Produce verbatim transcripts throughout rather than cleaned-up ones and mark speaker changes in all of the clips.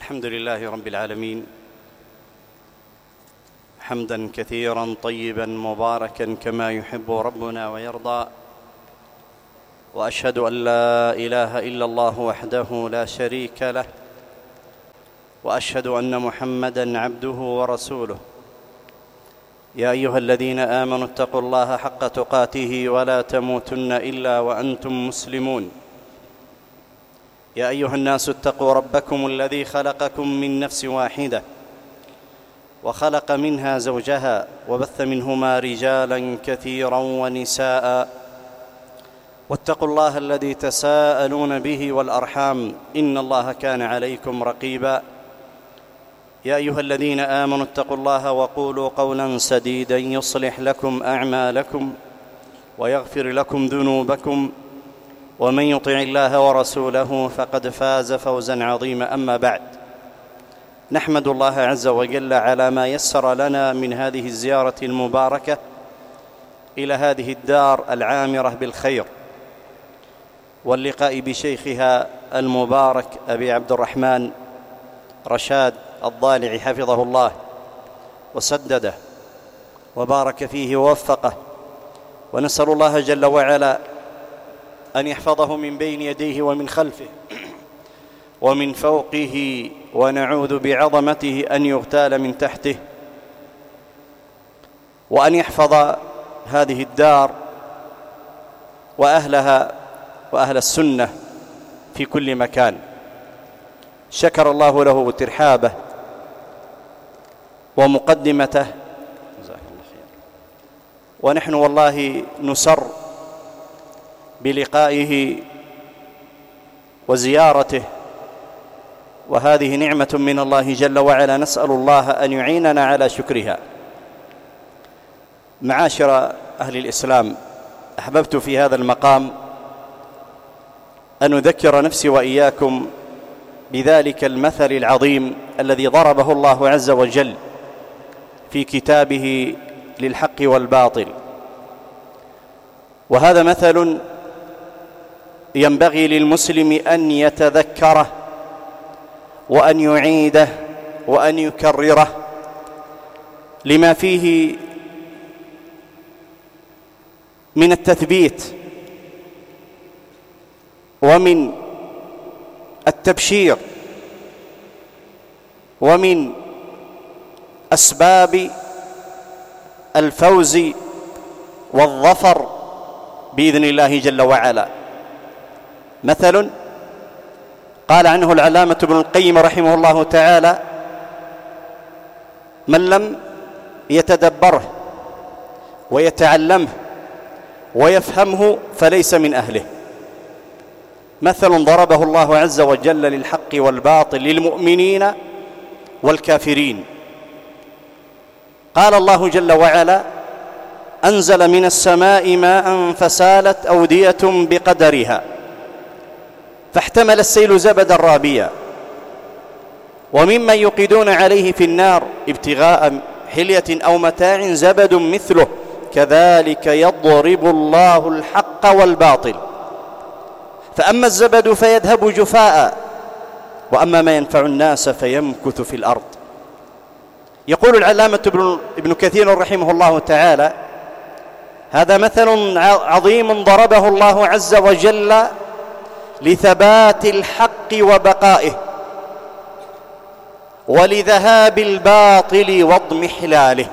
Speaker 1: الحمد لله رب العالمين، حمداً كثيراً طيباً مباركاً كما يحب ربنا ويرضى. وأشهد أن لا إله إلا الله وحده لا شريك له، وأشهد أن محمداً عبده ورسوله. يا أيها الذين آمنوا اتقوا الله حق تقاته ولا تموتن إلا وأنتم مسلمون. يا أيها الناس اتقوا ربكم الذي خلقكم من نفس واحدة وخلق منها زوجها وبث منهما رجالاً كثيراً ونساء، واتقوا الله الذي تساءلون به والأرحام إن الله كان عليكم رقيباً. يا أيها الذين آمنوا اتقوا الله وقولوا قولاً سديداً يصلح لكم أعمالكم ويغفر لكم ذنوبكم، ومن يطع الله ورسوله فقد فاز فوزاً عظيماً. أما بعد، نحمد الله عز وجل على ما يسر لنا من هذه الزيارة المباركة إلى هذه الدار العامرة بالخير، واللقاء بشيخها المبارك أبي عبد الرحمن رشاد الضالعي حفظه الله وسدده وبارك فيه ووفقه، ونسأل الله جل وعلا أن يحفظه من بين يديه ومن خلفه ومن فوقه، ونعوذ بعظمته أن يغتال من تحته، وأن يحفظ هذه الدار وأهلها وأهل السنة في كل مكان. شكر الله له ترحابه ومقدمته، ونحن والله نسر بلقائه وزيارته، وهذه نعمة من الله جل وعلا، نسأل الله أن يعيننا على شكرها. معاشر أهل الإسلام، أحببت في هذا المقام أن أذكر نفسي وإياكم بذلك المثل العظيم الذي ضربه الله عز وجل في كتابه للحق والباطل، وهذا مثل ينبغي للمسلم أن يتذكره وأن يعيده وأن يكرره، لما فيه من التثبيت ومن التبشير ومن أسباب الفوز والظفر بإذن الله جل وعلا. مثل قال عنه العلامة ابن القيم رحمه الله تعالى: من لم يتدبره ويتعلمه ويفهمه فليس من أهله. مثل ضربه الله عز وجل للحق والباطل، للمؤمنين والكافرين. قال الله جل وعلا: أنزل من السماء ماء فسالت أودية بقدرها فاحتمل السيل زبدا رابيا وممن يوقدون عليه في النار ابتغاء حلية أو متاع زبد مثله كذلك يضرب الله الحق والباطل فأما الزبد فيذهب جفاء وأما ما ينفع الناس فيمكث في الأرض. يقول العلامة ابن كثير رحمه الله تعالى: هذا مثل عظيم ضربه الله عز وجل لثبات الحق وبقائه، ولذهاب الباطل واضمحلاله.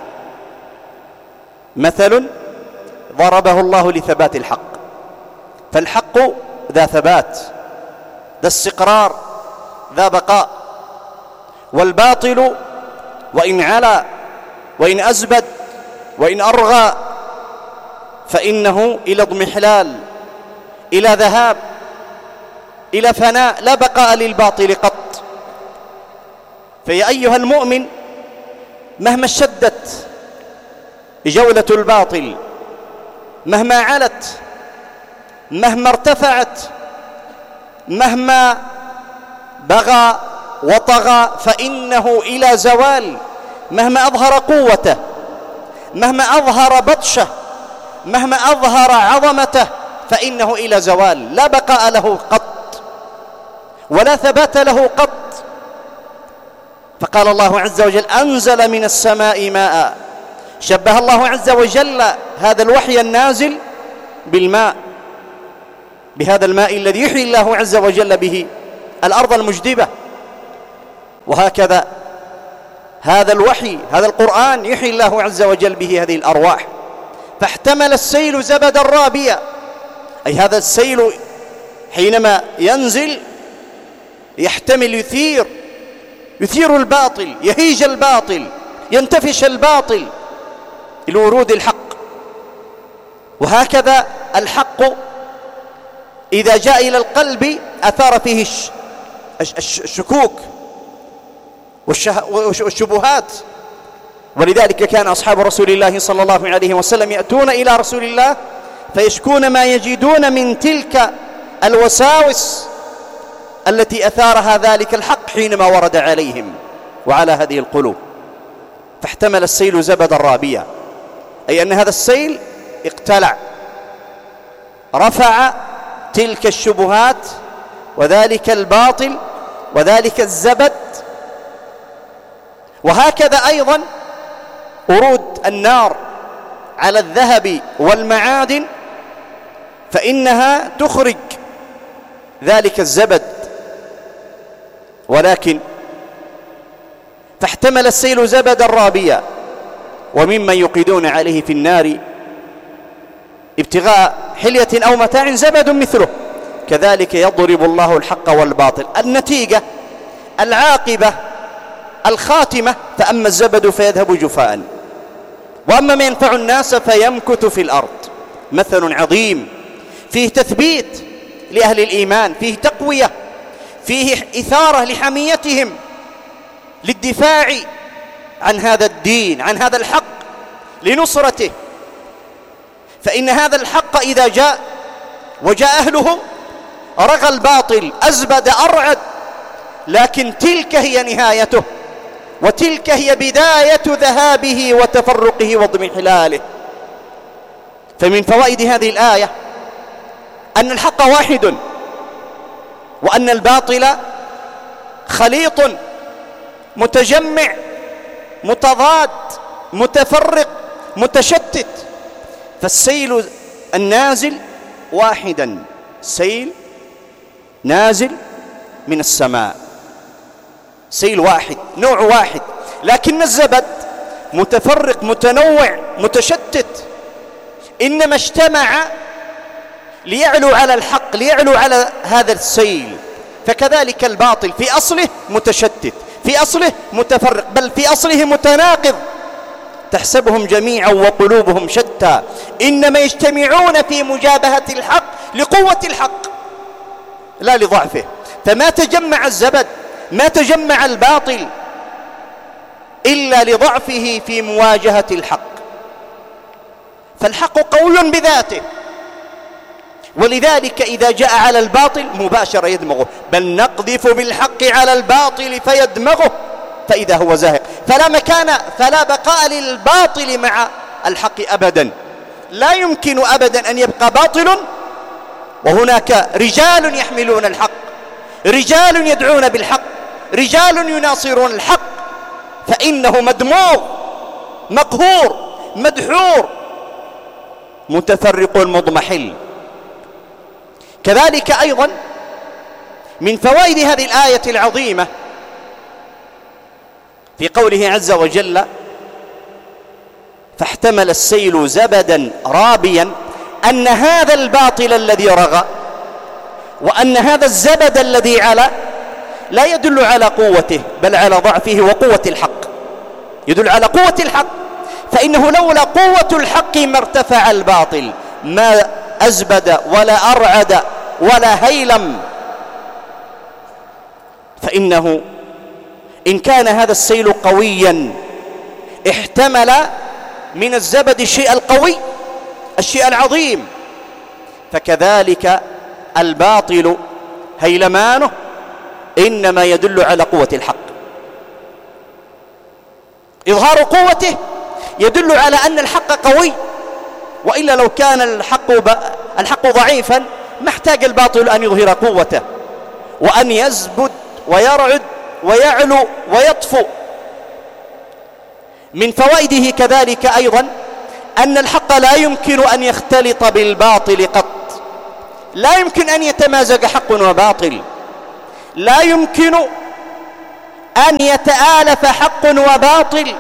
Speaker 1: مثل ضربه الله لثبات الحق، فالحق ذا ثبات، ذا استقرار، ذا بقاء، والباطل وإن علا وإن أزبد وإن أرغى فإنه إلى اضمحلال، إلى ذهاب، إلى فناء، لا بقاء للباطل قط. فيا أيها المؤمن، مهما اشتدت جولة الباطل، مهما علت، مهما ارتفعت، مهما بغى وطغى فإنه إلى زوال. مهما أظهر قوته، مهما أظهر بطشه، مهما أظهر عظمته فإنه إلى زوال، لا بقاء له قط ولا ثبات له قط. فقال الله عز وجل أنزل من السماء ماء. شبه الله عز وجل هذا الوحي النازل بالماء، بهذا الماء الذي يحيي الله عز وجل به الأرض المجدبة. وهكذا هذا الوحي، هذا القرآن، يحيي الله عز وجل به هذه الأرواح. فاحتمل السيل زبدا رابيا، أي هذا السيل حينما ينزل يحتمل، يثير يثير الباطل، يهيج الباطل، ينتفش الباطل لورود الحق. وهكذا الحق إذا جاء إلى القلب أثار فيه الشكوك والشبهات. ولذلك كان أصحاب رسول الله صلى الله عليه وسلم يأتون إلى رسول الله فيشكون ما يجدون من تلك الوساوس التي أثارها ذلك الحق حينما ورد عليهم وعلى هذه القلوب. فاحتمل السيل زبدا رابيا، أي أن هذا السيل اقتلع، رفع تلك الشبهات وذلك الباطل وذلك الزبد. وهكذا أيضا ورود النار على الذهب والمعادن، فإنها تخرج ذلك الزبد. ولكن فاحتمل السيل زبدا رابيا، وممن يوقدون عليه في النار ابتغاء حلية أو متاع زبد مثله، كذلك يضرب الله الحق والباطل. النتيجة، العاقبة، الخاتمة، فأما الزبد فيذهب جفاء، وأما ما ينفع الناس فيمكث في الأرض. مثل عظيم فيه تثبيت لأهل الإيمان، فيه تقوية، فيه إثارة لحميتهم للدفاع عن هذا الدين، عن هذا الحق، لنصرته. فإن هذا الحق إذا جاء وجاء أهله رغى الباطل، أزبد، أرعد، لكن تلك هي نهايته، وتلك هي بداية ذهابه وتفرقه واضمحلاله. فمن فوائد هذه الآية أن الحق واحد، وأن الباطل خليط متجمع متضاد متفرق متشتت. فالسيل النازل واحدا، سيل نازل من السماء، سيل واحد، نوع واحد، لكن الزبد متفرق متنوع متشتت، إنما اجتمع ليعلو على الحق، ليعلو على هذا السيل. فكذلك الباطل في أصله متشتت، في أصله متفرق، بل في أصله متناقض. تحسبهم جميعا وقلوبهم شتى، إنما يجتمعون في مجابهة الحق لقوة الحق لا لضعفه. فما تجمع الزبد، ما تجمع الباطل إلا لضعفه في مواجهة الحق. فالحق قوي بذاته، ولذلك إذا جاء على الباطل مباشرة يدمغه، بل نقذف بالحق على الباطل فيدمغه فإذا هو زاهق. فلا مكان، فلا بقاء للباطل مع الحق أبدا. لا يمكن أبدا أن يبقى باطل وهناك رجال يحملون الحق، رجال يدعون بالحق، رجال يناصرون الحق، فإنه مدموغ مقهور مدحور متفرق مضمحل. كذلك أيضا من فوائد هذه الآية العظيمة في قوله عز وجل فاحتمل السيل زبدا رابيا، أن هذا الباطل الذي رغى وأن هذا الزبد الذي علا لا يدل على قوته، بل على ضعفه وقوة الحق، يدل على قوة الحق. فإنه لولا قوة الحق ما ارتفع الباطل، ما أزبد ولا أرعد ولا هيلم. فإنه إن كان هذا السيل قويا احتمل من الزبد الشيء القوي، الشيء العظيم، فكذلك الباطل هيلمانه إنما يدل على قوة الحق. إظهار قوته يدل على أن الحق قوي، وإلا لو كان الحق, الحق ضعيفا ما احتاج الباطل أن يظهر قوته وأن يزبد ويرعد ويعلو ويطفو. من فوائده كذلك أيضا أن الحق لا يمكن أن يختلط بالباطل قط، لا يمكن أن يتمازج حق وباطل، لا يمكن أن يتآلف حق وباطل،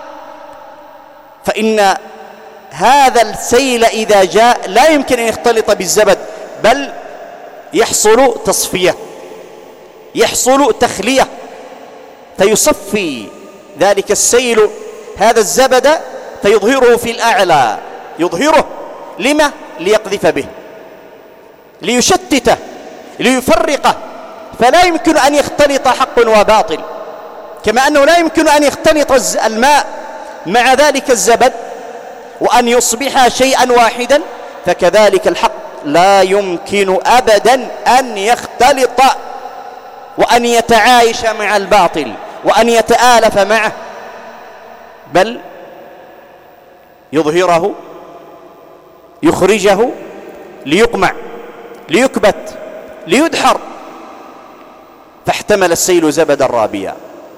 Speaker 1: فإن هذا السيل إذا جاء لا يمكن أن يختلط بالزبد، بل يحصل تصفية، يحصل تخلية، فيصفي ذلك السيل هذا الزبد فيظهره في الأعلى، يظهره لما؟ ليقذف به، ليشتته، ليفرقه، فلا يمكن أن يختلط حق وباطل، كما أنه لا يمكن أن يختلط الماء مع ذلك الزبد وأن يصبح شيئا واحدا، فكذلك الحق لا يمكن أبدا أن يختلط وأن يتعايش مع الباطل وأن يتآلف معه، بل يظهره، يخرجه، ليقمع، ليكبت، ليدحر، فاحتمل السيل زبدا رابيا.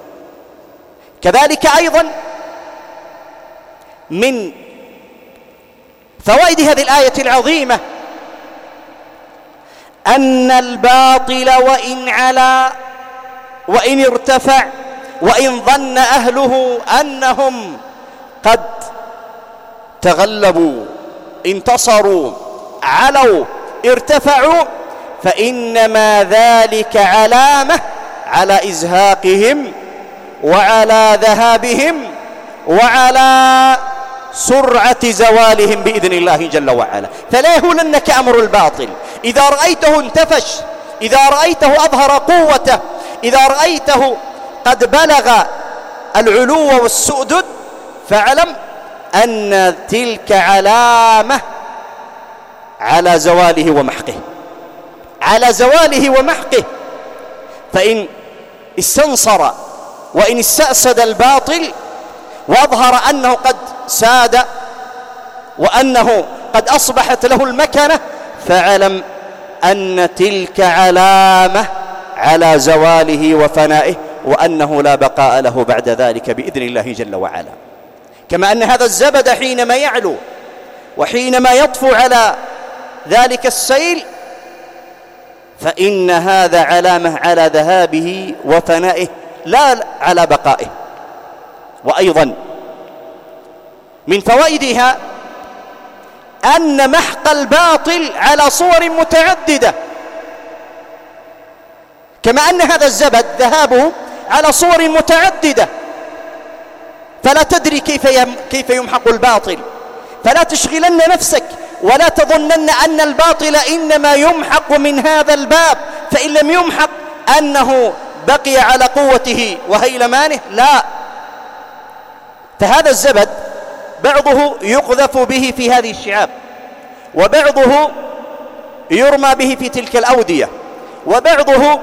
Speaker 1: كذلك أيضا من فوائد هذه الآية العظيمة أن الباطل وإن علا وإن ارتفع وإن ظن أهله أنهم قد تغلبوا، انتصروا، علوا، ارتفعوا، فإنما ذلك علامة على إزهاقهم وعلى ذهابهم وعلى سرعة زوالهم بإذن الله جل وعلا. فلا يهولنك أمر الباطل، إذا رأيته انتفش، إذا رأيته أظهر قوته، إذا رأيته قد بلغ العلو والسؤدد، فاعلم أن تلك علامة على زواله ومحقه، على زواله ومحقه. فإن استنصر وإن استأسد الباطل وأظهر أنه قد ساد وأنه قد أصبحت له المكنة، فاعلم أن تلك علامة على زواله وفنائه، وأنه لا بقاء له بعد ذلك بإذن الله جل وعلا. كما أن هذا الزبد حينما يعلو وحينما يطفو على ذلك السيل، فإن هذا علامة على ذهابه وفنائه لا على بقائه. وأيضا من فوائدها أن محق الباطل على صور متعددة، كما أن هذا الزبد ذهابه على صور متعددة، فلا تدري كيف كيف يمحق الباطل، فلا تشغلن نفسك ولا تظنن أن الباطل إنما يمحق من هذا الباب، فإن لم يمحق أنه بقي على قوته وهيلمانه، لا. فهذا الزبد بعضه يقذف به في هذه الشعاب، وبعضه يرمى به في تلك الأودية، وبعضه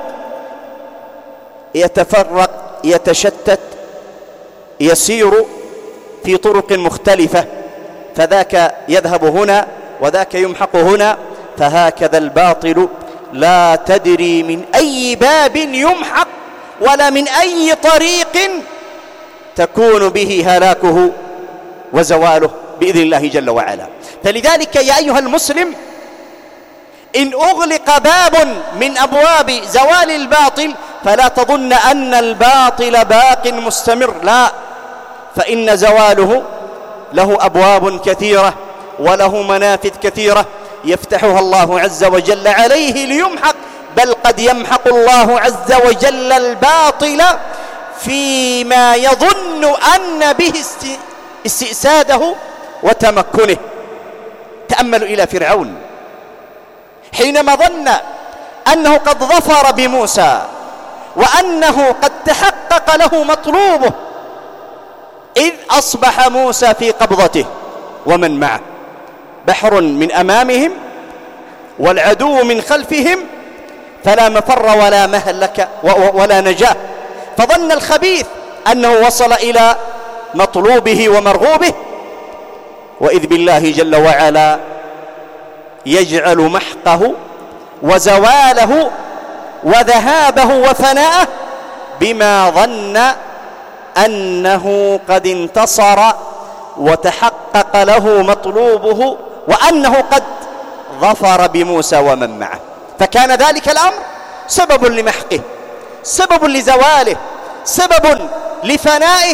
Speaker 1: يتفرق، يتشتت، يسير في طرق مختلفة، فذاك يذهب هنا وذاك يمحق هنا. فهكذا الباطل لا تدري من أي باب يمحق ولا من أي طريق تكون به هلاكه وزواله بإذن الله جل وعلا. فلذلك يا أيها المسلم، إن أغلق باب من أبواب زوال الباطل فلا تظن أن الباطل باق مستمر، لا، فإن زواله له أبواب كثيرة وله منافذ كثيرة يفتحها الله عز وجل عليه ليمحق، بل قد يمحق الله عز وجل الباطل فيما يظن أن به استئساده وتمكنه. تأملوا إلى فرعون حينما ظن أنه قد ظفر بموسى وأنه قد تحقق له مطلوبه، إذ أصبح موسى في قبضته ومن معه، بحر من أمامهم والعدو من خلفهم، فلا مفر ولا مهلك ولا نجاة. فظن الخبيث أنه وصل إلى مطلوبه ومرغوبه، وإذ بالله جل وعلا يجعل محقه وزواله وذهابه وفناءه بما ظن أنه قد انتصر وتحقق له مطلوبه وأنه قد ظفر بموسى ومن معه، فكان ذلك الأمر سبب لمحقه، سبب لزواله، سبب لفنائه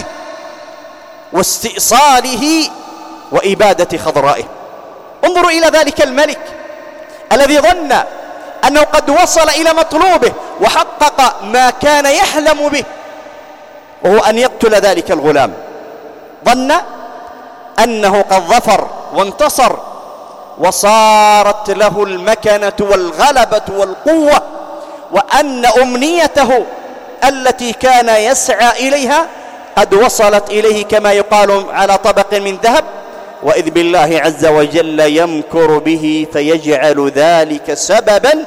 Speaker 1: واستئصاله وإبادة خضرائه. انظروا إلى ذلك الملك الذي ظن أنه قد وصل إلى مطلوبه وحقق ما كان يحلم به، وهو أن يقتل ذلك الغلام. ظن أنه قد ظفر وانتصر وصارت له المكنة والغلبة والقوة، وأن أمنيته التي كان يسعى إليها قد وصلت إليه كما يقال على طبق من ذهب، وإذ بالله عز وجل يمكر به فيجعل ذلك سببا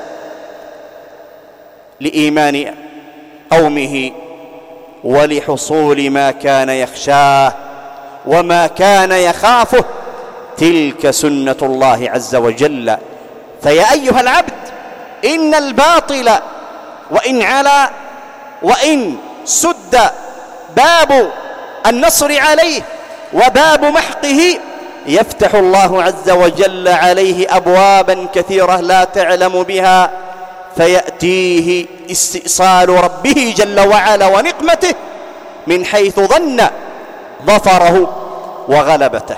Speaker 1: لإيمان قومه ولحصول ما كان يخشاه وما كان يخافه. تلك سنة الله عز وجل. فيا أيها العبد، إن الباطل وإن علا وإن سد باب النصر عليه وباب محقه، يفتح الله عز وجل عليه أبوابا كثيرة لا تعلم بها، فيأتيه استئصال ربه جل وعلا ونقمته من حيث ظن ظفره وغلبته.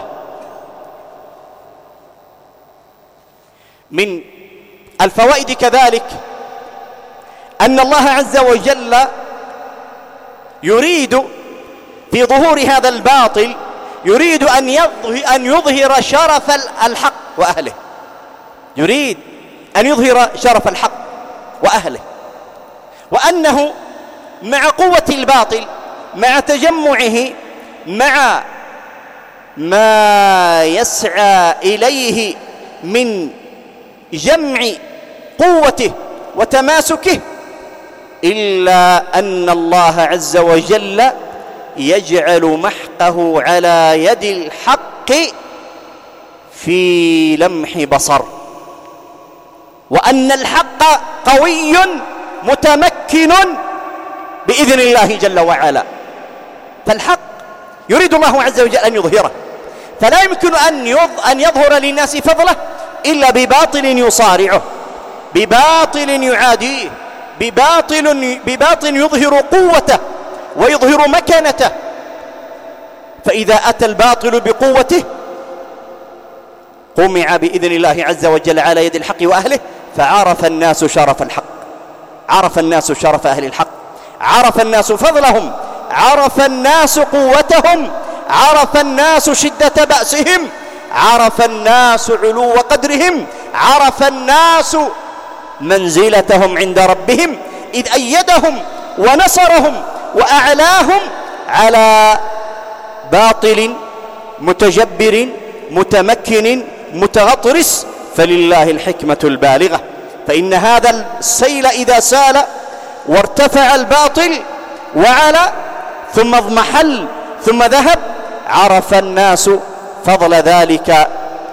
Speaker 1: من الفوائد كذلك أن الله عز وجل يريد في ظهور هذا الباطل، يريد أن يظهر, أن يظهر شرف الحق وأهله، يريد أن يظهر شرف الحق وأهله، وأنه مع قوة الباطل، مع تجمعه، مع ما يسعى إليه من جمع قوته وتماسكه، إلا أن الله عز وجل يجعل محقه على يد الحق في لمح بصر، وأن الحق قوي متمكن بإذن الله جل وعلا. فالحق يريد الله عز وجل أن يظهره، فلا يمكن أن يظهر للناس فضله إلا بباطل يصارعه، بباطل يعاديه، بباطل, بباطل يظهر قوته ويظهر مكانته. فإذا أتى الباطل بقوته قمع بإذن الله عز وجل على يد الحق وأهله، فعرف الناس شرف الحق، عرف الناس شرف أهل الحق، عرف الناس فضلهم، عرف الناس قوتهم، عرف الناس شدة بأسهم، عرف الناس علو قدرهم، عرف الناس منزلتهم عند ربهم، إذ أيدهم ونصرهم وأعلاهم على باطل متجبر متمكن متغطرس. فلله الحكمة البالغة. فإن هذا السيل إذا سال وارتفع الباطل وعلى ثم اضمحل ثم ذهب، عرف الناس فضل ذلك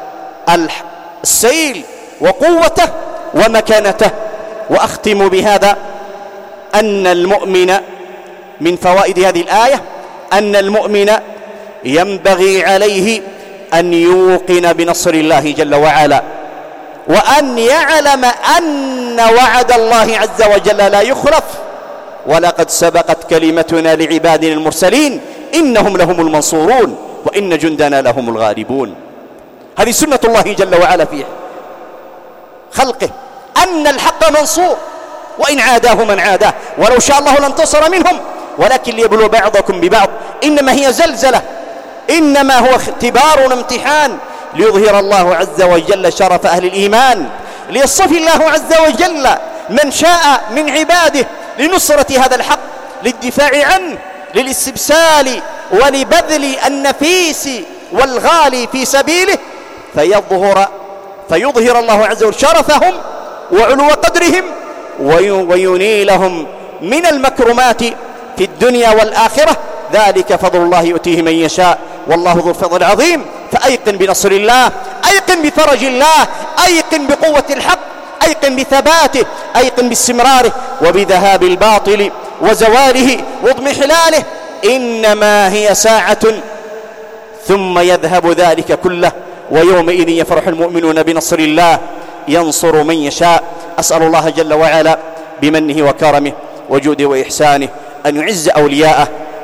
Speaker 1: السيل وقوته ومكانته. وأختم بهذا أن المؤمن من فوائد هذه الآية أن المؤمن ينبغي عليه أن يوقن بنصر الله جل وعلا، وأن يعلم أن وعد الله عز وجل لا يخلف، ولقد سبقت كلمتنا لعبادنا المرسلين إنهم لهم المنصورون وإن جندنا لهم الغالبون. هذه سنة الله جل وعلا في خلقه، أن الحق منصور وإن عاداه من عاداه، ولو شاء الله لانتصر منهم ولكن ليبلو بعضكم ببعض. إنما هي زلزلة، إنما هو اختبار وامتحان ليظهر الله عز وجل شرف أهل الإيمان، ليصطفي الله عز وجل من شاء من عباده لنصرة هذا الحق، للدفاع عنه، للاستبسال ولبذل النفيس والغالي في سبيله، فيظهر فيظهر الله عز وجل شرفهم وعلو قدرهم وينيلهم من المكرمات في الدنيا والآخرة. ذلك فضل الله يؤتيه من يشاء والله ذو الفضل العظيم. فأيقن بنصر الله، أيقن بفرج الله، أيقن بقوة الحق، أيقن بثباته، أيقن باستمراره وبذهاب الباطل وزواله واضمحلاله، إنما هي ساعة ثم يذهب ذلك كله، ويومئذ يفرح المؤمنون بنصر الله ينصر من يشاء. أسأل الله جل وعلا بمنه وكرمه وجوده وإحسانه أن يعز أولياءه